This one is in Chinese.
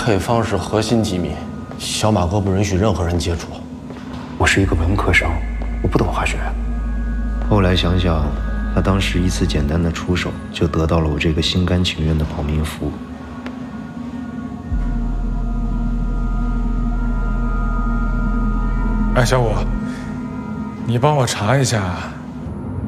配方是核心机密，小马哥不允许任何人接触。 我是一个文科生，我不懂化学。 后来想想，他当时一次简单的出手，就得到了我这个心甘情愿的保命符。 哎，小五，你帮我查一下